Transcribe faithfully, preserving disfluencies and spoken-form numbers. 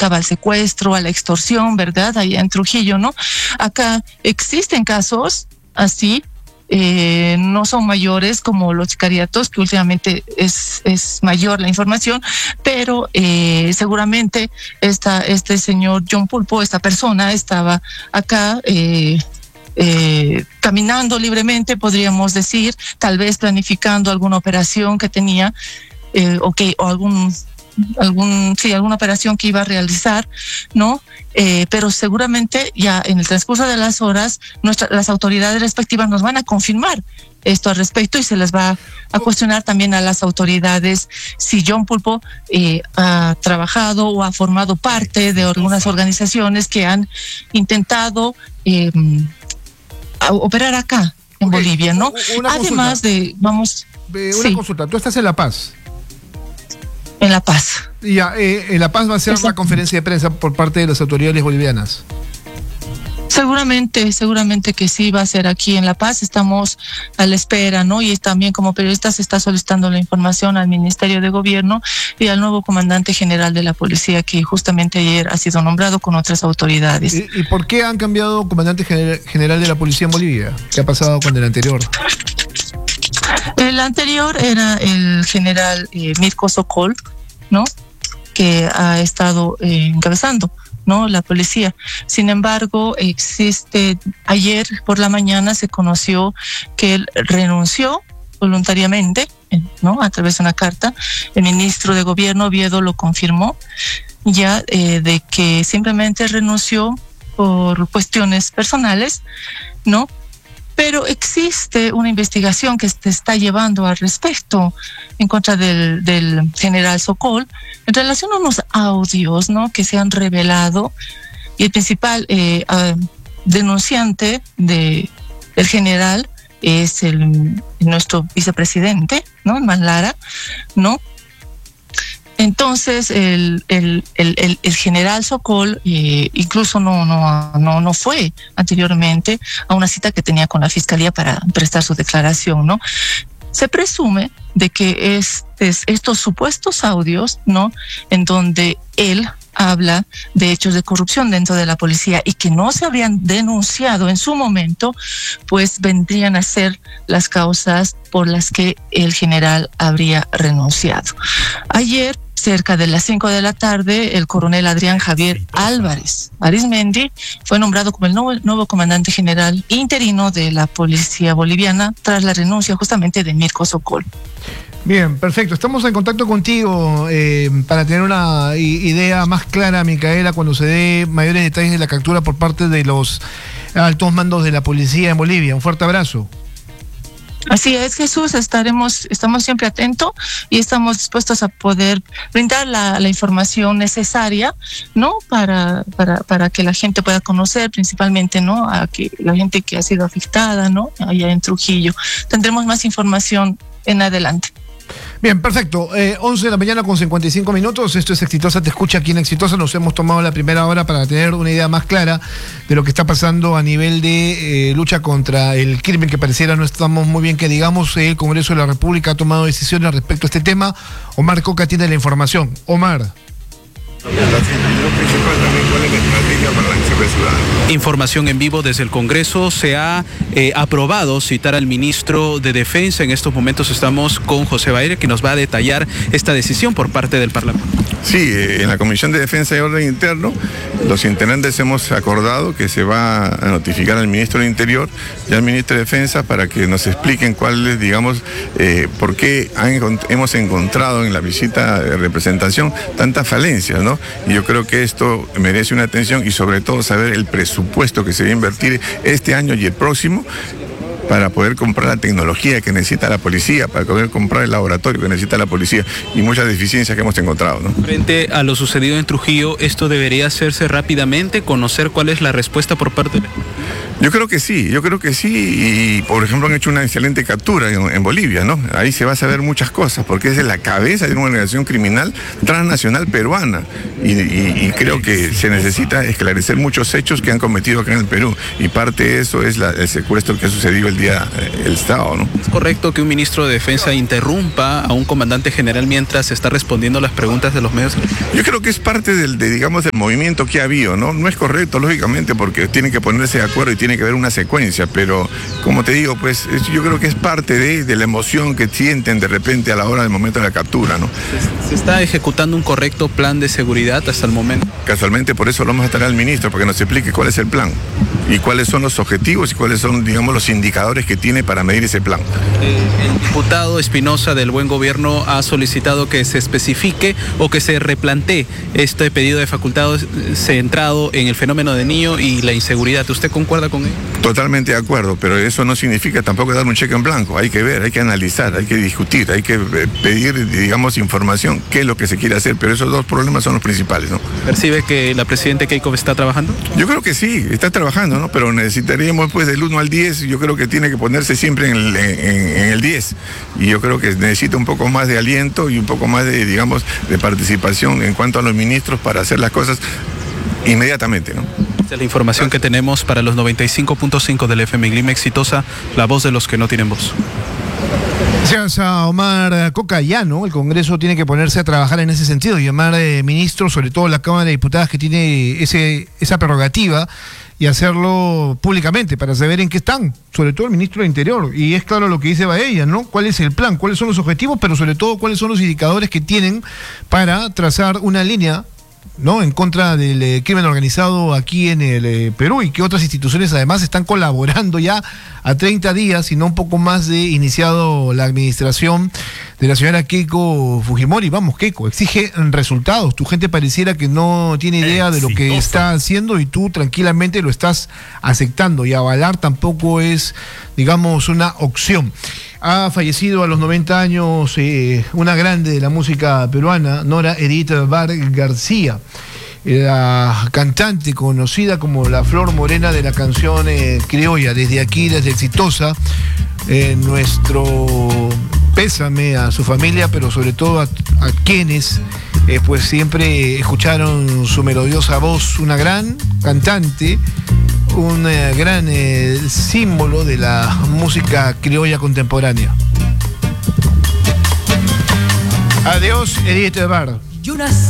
dedicaba al secuestro, a la extorsión, ¿verdad? Allá en Trujillo, ¿no? Acá existen casos así, eh, no son mayores como los sicariatos, que últimamente es, es mayor la información, pero eh, seguramente esta, este señor John Pulpo, esta persona, estaba acá eh, eh, caminando libremente, podríamos decir, tal vez planificando alguna operación que tenía, eh, o, que, o algún... algún sí alguna operación que iba a realizar, ¿no? Eh, pero seguramente ya en el transcurso de las horas nuestra, las autoridades respectivas nos van a confirmar esto al respecto, y se les va a cuestionar también a las autoridades si John Pulpo eh, ha trabajado o ha formado parte de algunas organizaciones que han intentado eh, operar acá en okay. Bolivia, ¿no? Una Además consulta. de, vamos... Eh, una sí. consulta, tú estás en La Paz. En La Paz. Ya, eh, en La Paz va a ser una conferencia de prensa por parte de las autoridades bolivianas. Seguramente, seguramente que sí va a ser aquí en La Paz. Estamos a la espera, ¿no? Y también como periodistas se está solicitando la información al Ministerio de Gobierno y al nuevo comandante general de la policía, que justamente ayer ha sido nombrado con otras autoridades. ¿Y, y por qué han cambiado comandante general de la policía en Bolivia? ¿Qué ha pasado con el anterior? El anterior era el general eh, Mirko Sokol, ¿no? Que ha estado eh, encabezando, ¿no? La policía. Sin embargo, existe, ayer por la mañana se conoció que él renunció voluntariamente, ¿no? A través de una carta. El ministro de Gobierno, Oviedo, lo confirmó ya, eh, de que simplemente renunció por cuestiones personales, ¿no? Pero existe una investigación que se está llevando al respecto en contra del, del general Sokol en relación a unos audios, ¿no? Que se han revelado, y el principal eh, uh, denunciante de, del general es el, nuestro vicepresidente, ¿no? Man Lara, ¿no? Entonces el, el, el, el, el general Sokol eh, incluso no, no, no, no fue anteriormente a una cita que tenía con la fiscalía para prestar su declaración, ¿no? Se presume de que estes, estos supuestos audios, ¿no? En donde él habla de hechos de corrupción dentro de la policía y que no se habrían denunciado en su momento, pues vendrían a ser las causas por las que el general habría renunciado. Ayer, cerca de las cinco de la tarde, el coronel Adrián Javier Álvarez Arizmendi fue nombrado como el nuevo, nuevo comandante general interino de la policía boliviana tras la renuncia justamente de Mirko Sokol. Bien, perfecto. Estamos en contacto contigo eh, para tener una idea más clara, Micaela, cuando se dé mayores detalles de la captura por parte de los altos mandos de la policía en Bolivia. Un fuerte abrazo. Así es, Jesús, estaremos, estamos siempre atentos y estamos dispuestos a poder brindar la, la información necesaria, ¿no? Para, para, para que la gente pueda conocer, principalmente, ¿no? A que la gente que ha sido afectada, ¿no? Allá en Trujillo. Tendremos más información en adelante. Bien, perfecto. Eh, once de la mañana con cincuenta y cinco minutos. Esto es Exitosa Te Escucha aquí en Exitosa. Nos hemos tomado la primera hora para tener una idea más clara de lo que está pasando a nivel de eh, lucha contra el crimen, que pareciera no estamos muy bien que digamos. El Congreso de la República ha tomado decisiones respecto a este tema. Omar Coca tiene la información. Omar. Información en vivo desde el Congreso. Se ha eh, aprobado citar al ministro de Defensa. En estos momentos estamos con José Baer, que nos va a detallar esta decisión por parte del Parlamento. Sí, eh, en la Comisión de Defensa y Orden Interno, los integrantes hemos acordado que se va a notificar al ministro del Interior y al ministro de Defensa para que nos expliquen cuáles, digamos, eh, por qué han, hemos encontrado en la visita de representación tantas falencias, ¿no? Y yo creo que esto merece una atención y sobre todo saber el presupuesto que se va a invertir este año y el próximo para poder comprar la tecnología que necesita la policía, para poder comprar el laboratorio que necesita la policía y muchas deficiencias que hemos encontrado, ¿no? Frente a lo sucedido en Trujillo, ¿esto debería hacerse rápidamente, conocer cuál es la respuesta por parte de... Yo creo que sí, yo creo que sí, y por ejemplo han hecho una excelente captura en, en Bolivia, ¿no? Ahí se va a saber muchas cosas, porque es de la cabeza de una organización criminal transnacional peruana, y, y, y creo que se necesita esclarecer muchos hechos que han cometido acá en el Perú, y parte de eso es la, el secuestro que ha sucedido el día, el Estado, ¿no? ¿Es correcto que un ministro de Defensa interrumpa a un comandante general mientras está respondiendo las preguntas de los medios? Yo creo que es parte del, de, digamos, del movimiento que ha habido, ¿no? No es correcto, lógicamente, porque tienen que ponerse de acuerdo y tiene que haber una secuencia, pero como te digo, pues yo creo que es parte de, de la emoción que sienten de repente a la hora del momento de la captura, ¿no? ¿Se está ejecutando un correcto plan de seguridad hasta el momento? Casualmente por eso lo vamos a traer al ministro, para que nos explique cuál es el plan y cuáles son los objetivos y cuáles son, digamos, los indicadores que tiene para medir ese plan. Eh, el diputado Espinosa del Buen Gobierno ha solicitado que se especifique o que se replantee este pedido de facultades centrado en el fenómeno de Niño y la inseguridad. ¿Usted concuerda con él? Totalmente de acuerdo, pero eso no significa tampoco dar un cheque en blanco. Hay que ver, hay que analizar, hay que discutir, hay que pedir, digamos, información, qué es lo que se quiere hacer, pero esos dos problemas son los principales, ¿no? ¿Percibe que la presidenta Keiko está trabajando? Yo creo que sí, está trabajando, ¿no? Pero necesitaríamos, pues, del uno al diez, yo creo que tiene que ponerse siempre en el, en, en el diez, y yo creo que necesita un poco más de aliento y un poco más de, digamos, de participación en cuanto a los ministros para hacer las cosas inmediatamente, ¿no? Esta es la información que tenemos para los noventa y cinco punto cinco del F M Lima Exitosa, la voz de los que no tienen voz. Gracias a Omar Coca. Ya, ¿no? El Congreso tiene que ponerse a trabajar en ese sentido y llamar eh, ministros, sobre todo la Cámara de Diputados, que tiene ese, esa prerrogativa, y hacerlo públicamente para saber en qué están, sobre todo el ministro de Interior. Y es claro lo que dice Baella, ¿no? ¿Cuál es el plan? ¿Cuáles son los objetivos? Pero sobre todo, ¿cuáles son los indicadores que tienen para trazar una línea, ¿no?, en contra del eh, crimen organizado aquí en el eh, Perú, y que otras instituciones además están colaborando ya a treinta días, y no un poco más de iniciado la administración de la señora Keiko Fujimori? Vamos, Keiko, exige resultados. Tu gente pareciera que no tiene idea de lo que está haciendo, y tú tranquilamente lo estás aceptando, y avalar tampoco es, digamos, una opción. Ha fallecido a los noventa años eh, una grande de la música peruana, Nora Edith Bar García, la cantante conocida como la Flor Morena de la canción eh, criolla. Desde aquí, desde Exitosa, eh, nuestro pésame a su familia, pero sobre todo a, a quienes eh, pues siempre escucharon su melodiosa voz. Una gran cantante, un eh, gran eh, símbolo de la música criolla contemporánea. Adiós, Edith Bar.